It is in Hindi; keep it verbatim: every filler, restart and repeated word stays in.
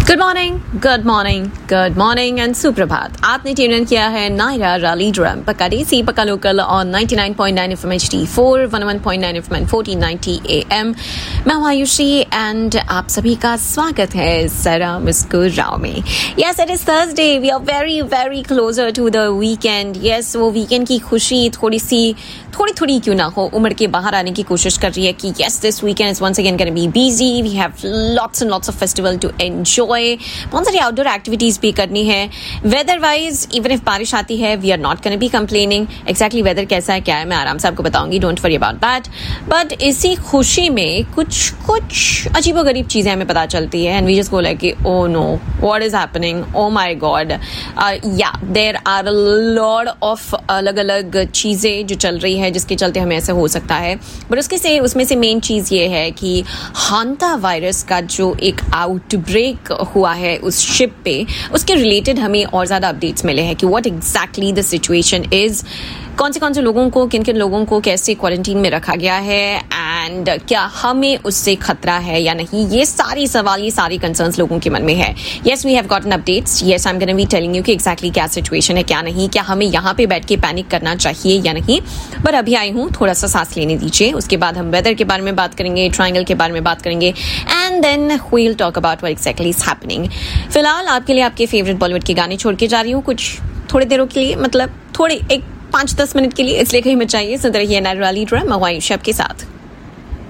Good morning good morning good morning and सुप्रभात। आपने ट्यून इन किया है नायरा रैली ड्रम पक्का देसी पक्का local on ninety nine point nine FM HD four, one O one point nine FM fourteen ninety am. मैं हूं आयुषी एंड आप सभी का स्वागत है जरा मुस्कुराओ में। Yes, it is Thursday, we are very very closer to the weekend. Yes, वो वीकेंड की खुशी थोड़ी सी थोड़ी थोड़ी क्यों ना हो उमड़ के बाहर आने की कोशिश कर रही है कि yes, this weekend is once again gonna be busy, we have lots and lots of festival to enjoy. बहुत सारी आउटडोर एक्टिविटीज भी करनी है। वेदर वाइज इवन इफ बारिश आती है we are not gonna be complaining. Exactly weather कैसा है क्या है मैं आराम से आपको बताऊंगी, don't worry about that. But इसी खुशी में कुछ कुछ अजीबोगरीब चीजें हमें पता चलती है and we just go like oh know what is happening, oh my God. या there are a lot of अलग अलग चीजें जो चल रही है जिसके चलते हमें ऐसा हो सकता है। बट उसके से उसमें से मेन चीज ये है कि हांता वायरस का जो एक आउटब्रेक हुआ है उस शिप पे, उसके रिलेटेड हमें और ज्यादा अपडेट्स मिले हैं कि what exactly the situation is, कौन से कौन से लोगों को, किन किन लोगों को कैसे क्वारंटीन में रखा गया है एंड क्या हमें उससे खतरा है या नहीं। ये सारी सवाल, ये सारी कंसर्न्स लोगों के मन में है। Yes, we have gotten updates. Yes, I am gonna be telling you कि एग्जैक्टली क्या सिचुएशन है क्या नहीं, क्या हमें यहाँ पे बैठ के पैनिक करना चाहिए या नहीं। पर अभी आई हूँ, थोड़ा सा सांस लेने दीजिए। उसके बाद हम वेदर के बारे में बात करेंगे, ट्रायंगल के बारे में बात करेंगे and then we will talk about what exactly is happening. फिलहाल आपके लिए आपके फेवरेट बॉलीवुड के गाने छोड़ के जा रही हूँ कुछ थोड़ी देरों के लिए, मतलब थोड़े एक पांच दस मिनट के लिए, इसलिए कहीं मत चाहिए। सुनते रहिए नायरा रैली ड्रम के साथ।